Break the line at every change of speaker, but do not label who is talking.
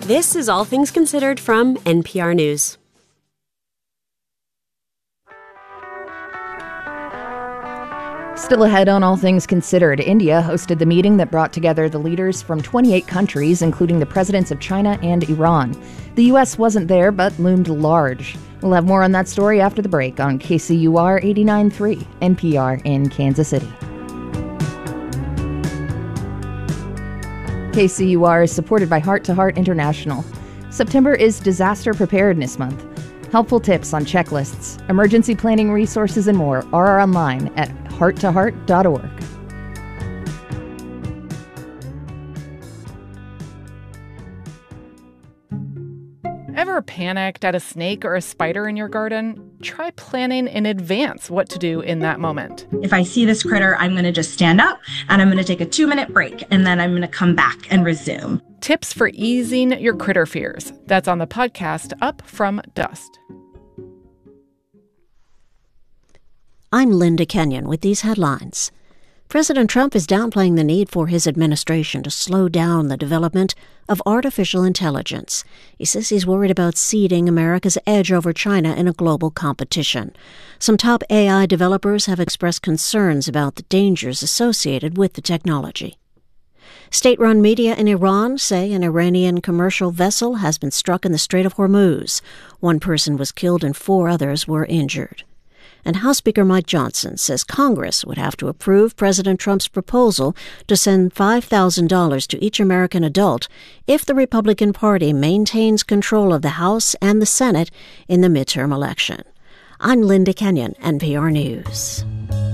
This is All Things Considered from NPR News.
Still ahead on All Things Considered, India hosted the meeting that brought together the leaders from 28 countries, including the presidents of China and Iran. The U.S. wasn't there, but loomed large. We'll have more on that story after the break on KCUR 89.3, NPR in Kansas City. KCUR is supported by Heart to Heart International. September is Disaster Preparedness Month. Helpful tips on checklists, emergency planning resources, and more are online at hearttoheart.org.
Ever panicked at a snake or a spider in your garden? Try planning in advance what to do in that moment.
If I see this critter, I'm going to just stand up and I'm going to take a 2-minute break and then I'm going to come back and resume.
Tips for easing your critter fears. That's on the podcast Up From Dust.
I'm Linda Kenyon with these headlines. President Trump is downplaying the need for his administration to slow down the development of artificial intelligence. He says he's worried about ceding America's edge over China in a global competition. Some top AI developers have expressed concerns about the dangers associated with the technology. State-run media in Iran say an Iranian commercial vessel has been struck in the Strait of Hormuz. 1 person was killed and 4 others were injured. And House Speaker Mike Johnson says Congress would have to approve President Trump's proposal to send $5,000 to each American adult if the Republican Party maintains control of the House and the Senate in the midterm election. I'm Linda Kenyon, NPR News.